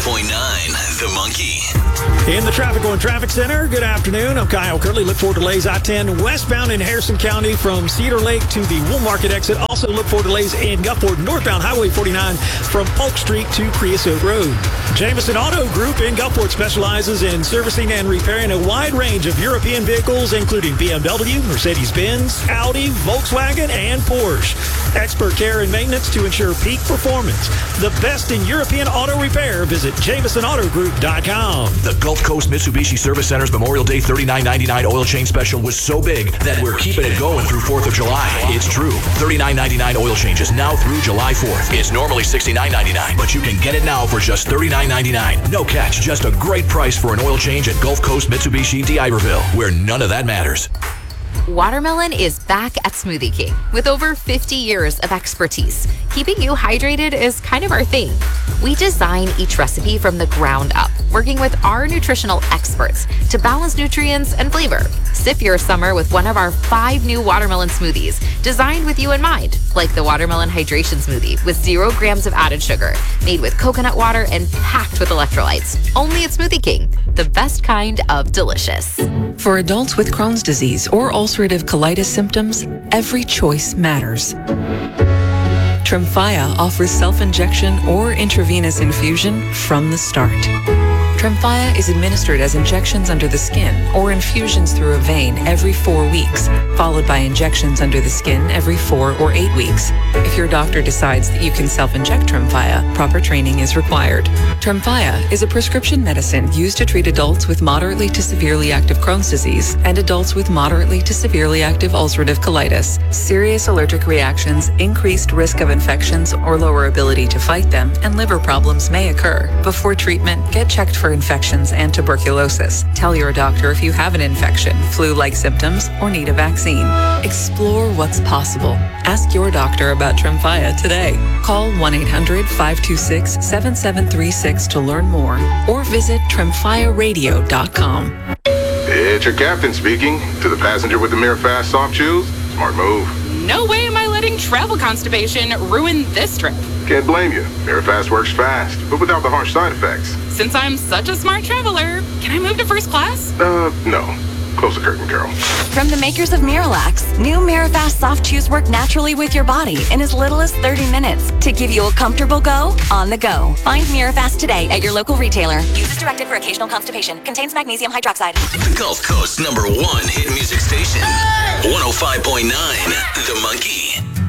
105.9 The Monkey. In the Traffic on Traffic Center, good afternoon. I'm Kyle Curley. Look for delays I-10 westbound in Harrison County from Cedar Lake to the Wool Market exit. Also look for delays in Gulfport northbound Highway 49 from Polk Street to Creosote Road. Jameson Auto Group in Gulfport specializes in servicing and repairing a wide range of European vehicles, including BMW, Mercedes-Benz, Audi, Volkswagen, and Porsche. Expert care and maintenance to ensure peak performance. The best in European auto repair. Visit JamesonAutoGroup.com. The Gulf Coast Mitsubishi Service Center's Memorial Day $39.99 oil change special was so big that we're keeping it going through 4th of July. It's true. $39.99 oil changes now through July 4th. It's normally $69.99, but you can get it now for just $39.99. No catch, just a great price for an oil change at Gulf Coast Mitsubishi D'Iberville, where none of that matters. Watermelon is back at Smoothie King with over 50 years of expertise. Keeping you hydrated is kind of our thing. We design each recipe from the ground up, working with our nutritional experts to balance nutrients and flavor. Sip your summer with one of our 5 new watermelon smoothies designed with you in mind, like the Watermelon Hydration Smoothie with 0 grams of added sugar, made with coconut water and packed with electrolytes. Only at Smoothie King, the best kind of delicious. For adults with Crohn's disease or ulcerative colitis symptoms, every choice matters. Tremfya offers self-injection or intravenous infusion from the start. Tremfya is administered as injections under the skin or infusions through a vein every 4 weeks, followed by injections under the skin every 4 or 8 weeks. If your doctor decides that you can self-inject Tremfya, proper training is required. Tremfya is a prescription medicine used to treat adults with moderately to severely active Crohn's disease and adults with moderately to severely active ulcerative colitis. Serious allergic reactions, increased risk of infections or lower ability to fight them, and liver problems may occur. Before treatment, get checked for infections and tuberculosis. Tell your doctor if you have an infection, flu-like symptoms, or need a vaccine. Explore what's possible. Ask your doctor about Tremfya today. Call 1-800-526-7736 to learn more or visit TremfyaRadio.com. It's your captain speaking. To the passenger with the Mirafast soft chews, smart move. No way am I letting travel constipation ruin this trip. Can't blame you. Mirafast works fast, but without the harsh side effects. Since I'm such a smart traveler, can I move to first class? No. Close the curtain, girl. From the makers of Miralax, new Mirafast soft chews work naturally with your body in as little as 30 minutes to give you a comfortable go on the go. Find Mirafast today at your local retailer. Use as directed for occasional constipation. Contains magnesium hydroxide. The Gulf Coast #1 hit music station. 105.9 The Monkey.